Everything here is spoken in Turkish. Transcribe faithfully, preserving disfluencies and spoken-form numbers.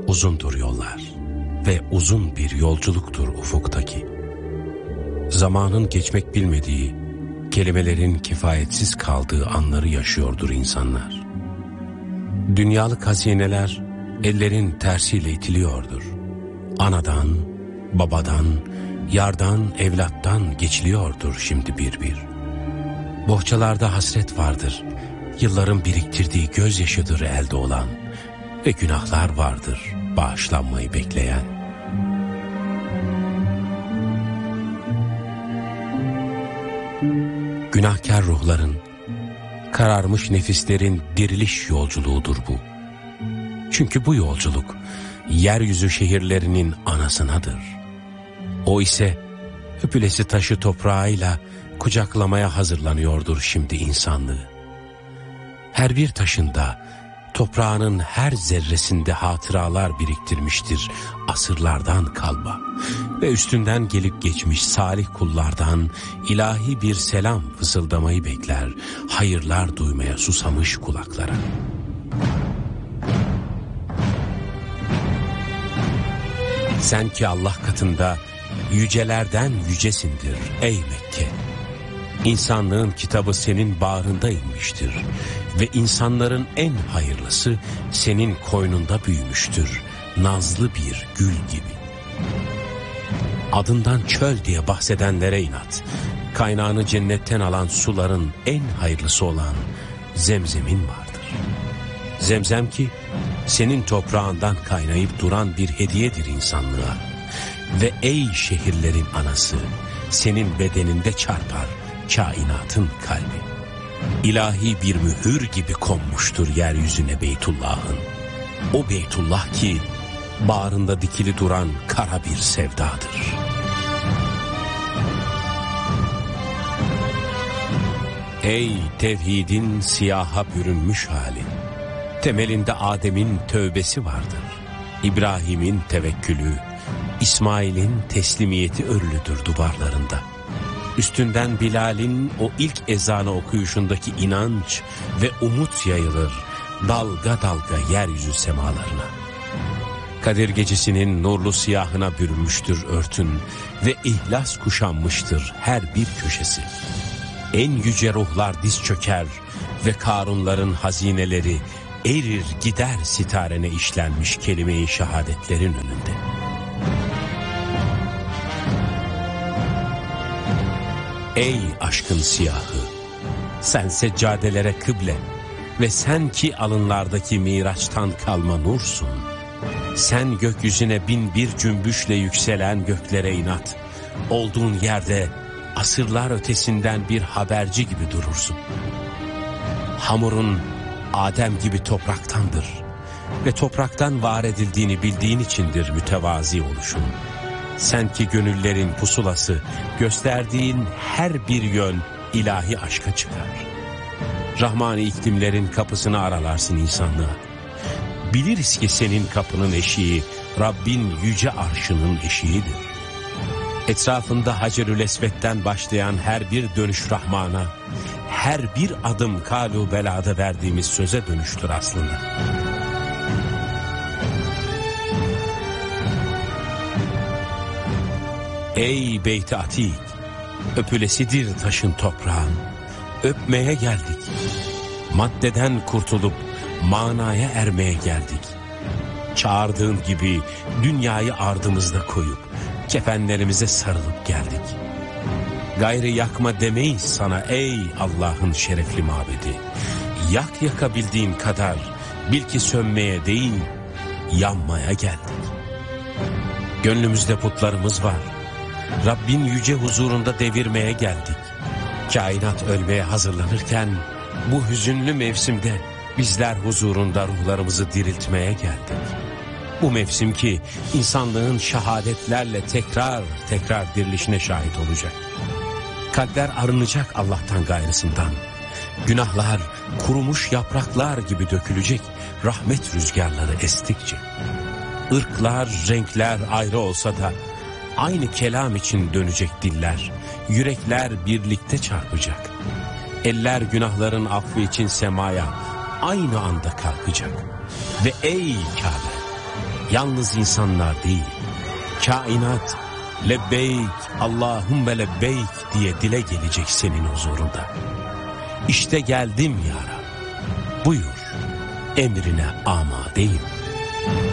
Uzundur yollar ve uzun bir yolculuktur ufuktaki. Zamanın geçmek bilmediği, kelimelerin kifayetsiz kaldığı anları yaşıyordur insanlar. Dünyalık hazineler ellerin tersiyle itiliyordur. Anadan, babadan, yardan, evlattan geçiliyordur şimdi bir bir. Bohçalarda hasret vardır, yılların biriktirdiği gözyaşıdır elde olan ve günahlar vardır bağışlanmayı bekleyen. Günahkar ruhların, kararmış nefislerin diriliş yolculuğudur bu. Çünkü bu yolculuk yeryüzü şehirlerinin anasınadır. O ise öpülesi taşı toprağıyla kucaklamaya hazırlanıyordur şimdi insanlığı. Her bir taşında, toprağının her zerresinde hatıralar biriktirmiştir asırlardan kalma ve üstünden gelip geçmiş salih kullardan ilahi bir selam fısıldamayı bekler, hayırlar duymaya susamış kulaklara. Sen ki Allah katında yücelerden yücesindir ey Mekke. İnsanlığın kitabı senin bağrında inmiştir ve insanların en hayırlısı senin koynunda büyümüştür, nazlı bir gül gibi. Adından çöl diye bahsedenlere inat, kaynağını cennetten alan suların en hayırlısı olan Zemzem'in vardır. Zemzem ki senin toprağından kaynayıp duran bir hediyedir insanlığa ve ey şehirlerin anası, senin bedeninde çarpar kainatın kalbi. İlahi bir mühür gibi konmuştur yeryüzüne Beytullah'ın. O Beytullah ki bağrında dikili duran kara bir sevdadır. Ey tevhidin siyaha bürünmüş hali, temelinde Adem'in tövbesi vardır. İbrahim'in tevekkülü, İsmail'in teslimiyeti örülüdür duvarlarında. Üstünden Bilal'in o ilk ezanı okuyuşundaki inanç ve umut yayılır dalga dalga yeryüzü semalarına. Kadir gecesinin nurlu siyahına bürünmüştür örtün ve ihlas kuşanmıştır her bir köşesi. En yüce ruhlar diz çöker ve Karunların hazineleri erir gider sitarene işlenmiş kelime-i şehadetlerin önünde. Ey aşkın siyahı, sen seccadelere kıble ve sen ki alınlardaki Miraç'tan kalma nursun. Sen gökyüzüne bin bir cümbüşle yükselen göklere inat, olduğun yerde asırlar ötesinden bir haberci gibi durursun. Hamurun Adem gibi topraktandır ve topraktan var edildiğini bildiğin içindir mütevazi oluşun. Sen ki gönüllerin pusulası, gösterdiğin her bir yön ilahi aşka çıkar. Rahmani iklimlerin kapısını aralarsın insanlığa. Biliriz ki senin kapının eşiği Rabbin yüce arşının eşiğidir. Etrafında Hacerül Esved'den başlayan her bir dönüş Rahman'a, her bir adım kalu belada verdiğimiz söze dönüştür aslında. Ey Beyt-i Atik, öpülesidir taşın toprağın, öpmeye geldik. Maddeden kurtulup manaya ermeye geldik. Çağırdığın gibi dünyayı ardımızda koyup kefenlerimize sarılıp geldik. Gayrı yakma demeyiz sana ey Allah'ın şerefli mabedi. Yak yakabildiğin kadar, bil ki sönmeye değil, yanmaya geldik. Gönlümüzde putlarımız var. Rabbin yüce huzurunda devirmeye geldik. Kainat ölmeye hazırlanırken bu hüzünlü mevsimde bizler huzurunda ruhlarımızı diriltmeye geldik. Bu mevsim ki insanlığın şehadetlerle tekrar tekrar dirilişine şahit olacak. Kalpler arınacak Allah'tan gayrısından. Günahlar kurumuş yapraklar gibi dökülecek rahmet rüzgarları estikçe. Irklar, renkler ayrı olsa da aynı kelam için dönecek diller, yürekler birlikte çarpacak. Eller günahların affı için semaya aynı anda kalkacak. Ve ey Kabe, yalnız insanlar değil, kainat lebbeyk Allahümme lebbeyk diye dile gelecek senin huzurunda. İşte geldim ya Rab, buyur, emrine amadeyim.